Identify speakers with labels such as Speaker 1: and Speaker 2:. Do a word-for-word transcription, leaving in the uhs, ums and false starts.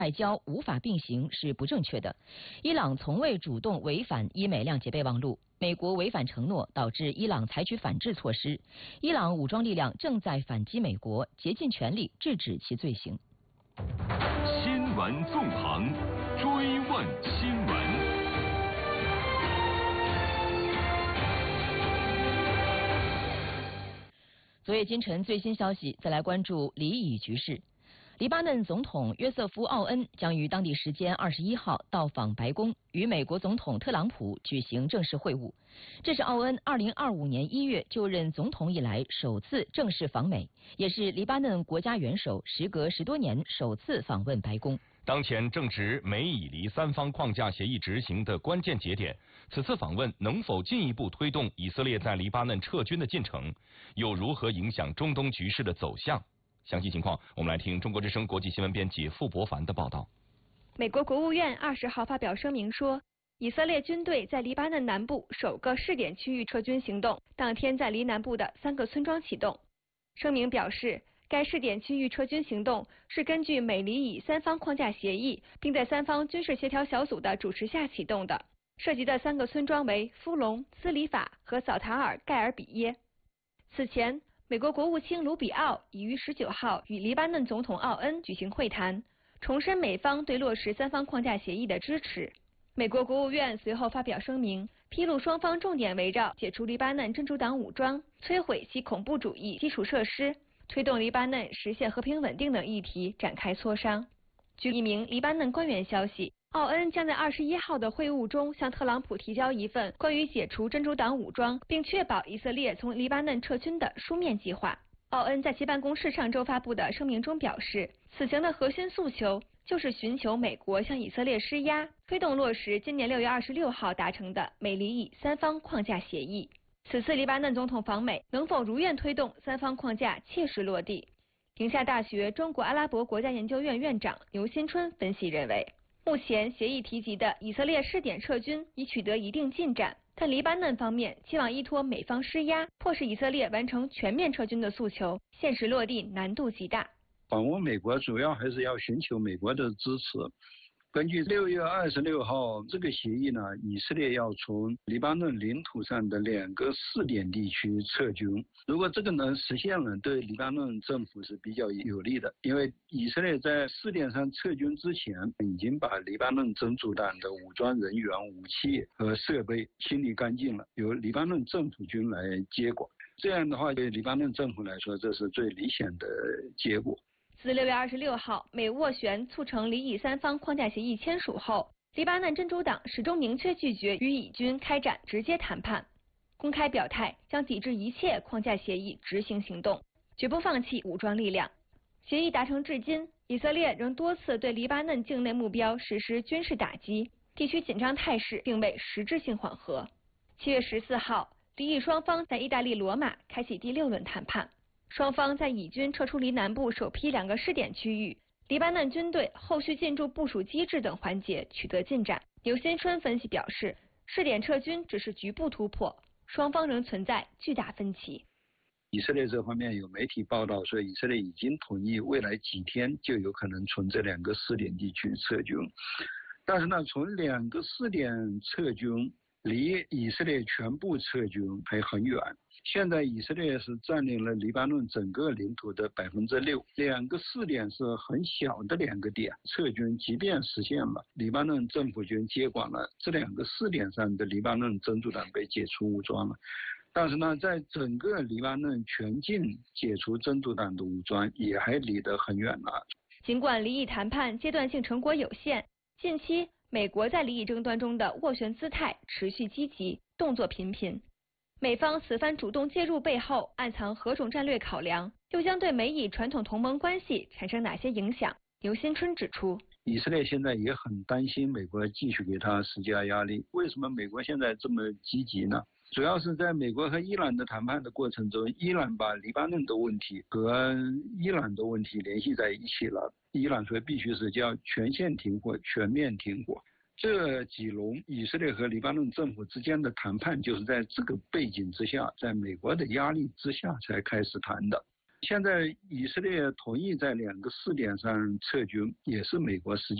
Speaker 1: 外交无法并行是不正确的。伊朗从未主动违反伊美谅解备忘录，美国违反承诺，导致伊朗采取反制措施。伊朗武装力量正在反击美国，竭尽全力制止其罪行。
Speaker 2: 新闻纵横，追问新闻。
Speaker 1: 昨夜今晨最新消息，再来关注黎以局势。黎巴嫩总统约瑟夫·奥恩将于当地时间二十一号到访白宫，与美国总统特朗普举行正式会晤。这是奥恩二零二五年一月就任总统以来首次正式访美，也是黎巴嫩国家元首时隔十多年首次访问白宫。
Speaker 2: 当前正值美以黎三方框架协议执行的关键节点，此次访问能否进一步推动以色列在黎巴嫩撤军的进程，又如何影响中东局势的走向？详细情况，我们来听中国之声国际新闻编辑傅博凡的报道。
Speaker 3: 美国国务院二十号发表声明说，以色列军队在黎巴嫩南部首个试点区域撤军行动当天在黎南部的三个村庄启动。声明表示，该试点区域撤军行动是根据美黎以三方框架协议，并在三方军事协调小组的主持下启动的。涉及的三个村庄为夫隆、兹里法和早塔尔盖尔比耶。此前，美国国务卿卢比奥已于十九号与黎巴嫩总统奥恩举行会谈，重申美方对落实三方框架协议的支持。美国国务院随后发表声明，披露双方重点围绕解除黎巴嫩真主党武装、摧毁其恐怖主义基础设施、推动黎巴嫩实现和平稳定等议题展开磋商。据一名黎巴嫩官员消息，奥恩将在二十一号的会晤中向特朗普提交一份关于解除真主党武装并确保以色列从黎巴嫩撤军的书面计划。奥恩在其办公室上周发布的声明中表示，此行的核心诉求就是寻求美国向以色列施压，推动落实今年六月二十六号达成的美黎以三方框架协议。此次黎巴嫩总统访美能否如愿推动三方框架切实落地？宁夏大学中国阿拉伯国家研究院院长牛新春分析认为，目前协议提及的以色列试点撤军已取得一定进展，但黎巴嫩方面期望依托美方施压，迫使以色列完成全面撤军的诉求，现实落地难度极大。
Speaker 4: 访问美国主要还是要寻求美国的支持。根据六月二十六号这个协议呢，以色列要从黎巴嫩领土上的两个试点地区撤军。如果这个能实现了，对黎巴嫩政府是比较有利的，因为以色列在试点上撤军之前，已经把黎巴嫩真主党的武装人员、武器和设备清理干净了，由黎巴嫩政府军来接管。这样的话，对黎巴嫩政府来说，这是最理想的结果。
Speaker 3: 自六月二十六号美斡旋促成黎以三方框架协议签署后，黎巴嫩真主党始终明确拒绝与以军开展直接谈判，公开表态将抵制一切框架协议执行行动，绝不放弃武装力量。协议达成至今，以色列仍多次对黎巴嫩境内目标实施军事打击，地区紧张态势并未实质性缓和。七月十四号，黎以双方在意大利罗马开启第六轮谈判。双方在以军撤出黎南部首批两个试点区域、黎巴嫩军队后续进驻部署机制等环节取得进展。牛新春分析表示，试点撤军只是局部突破，双方仍存在巨大分歧。
Speaker 4: 以色列这方面有媒体报道说，以色列已经同意未来几天就有可能从这两个试点地区撤军，但是呢，从两个试点撤军离以色列全部撤军还很远。现在以色列是占领了黎巴嫩整个领土的百分之六，两个试点是很小的两个点，撤军即便实现了，黎巴嫩政府军接管了这两个试点上的黎巴嫩真主党被解除武装了，但是呢，在整个黎巴嫩全境解除真主党的武装也还离得很远了。
Speaker 3: 尽管黎以谈判阶段性成果有限，近期美国在黎以争端中的斡旋姿态持续积极，动作频频。美方此番主动介入背后暗藏何种战略考量，又将对美以传统同盟关系产生哪些影响？刘新春指出，
Speaker 4: 以色列现在也很担心美国继续给他施加压力。为什么美国现在这么积极呢？主要是在美国和伊朗的谈判的过程中，伊朗把黎巴嫩的问题和伊朗的问题联系在一起了。伊朗说必须是叫全线停火、全面停火。这几轮以色列和黎巴嫩政府之间的谈判，就是在这个背景之下，在美国的压力之下才开始谈的。 现在以色列同意在两个试点上撤军，也是美国实际